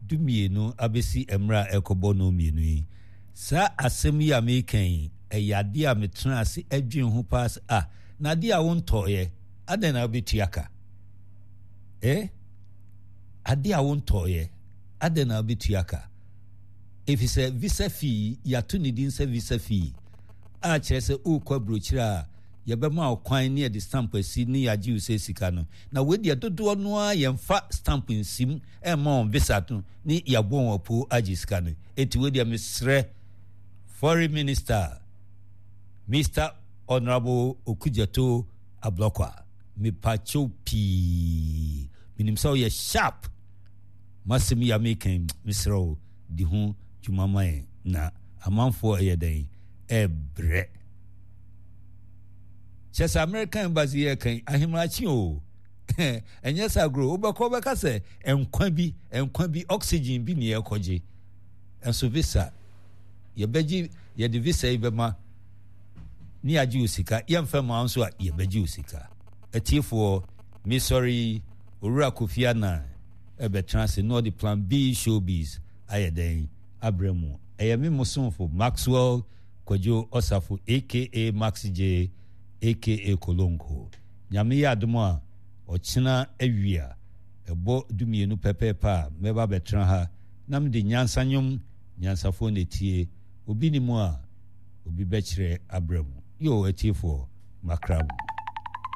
dumienu abesi emra ekobo no mienu yi sa asem yi amekan eyade a metra ase adwen ho pass na de a wontoye adan na obetiaka ade a wontoye adan na obetiaka if you say visa fee ya to ni din say visa fee a kire say o kwa brochira ya be ma okwan ne de stamp asi ni ya ji use sika no na we de dodo no a ye mfa stamp nsim e ma on visa to ni ya bon opo agi sika no eti we de mesre foreign minister Mr. Honorable Okujeto Ablokwa me pacho pi minim so ye sharp masemi ya making misro di hu jumamae na amanfo eyeden ebre chesa American embassy ye kan ahimrachi o enye sa grow obekọ beka se enkwa bi oxygen bi ne ekoje enso visa ye beji ye de visa ibema ni aji usika yemfa ma nso a ye beji usika etifo me sorry Owura Kofi Annan ebetrans no the plan B showbiz ayeden abremu eyemi musonfo Maxwell Kwajo Osafo aka Max J aka Kolonko nyame ya adomo a ochina awia ebo dumienu pepepa meba betran ha nam de nyansanyom nyansafo netie obi ni mu a obi bekire abremu yo etifo makramu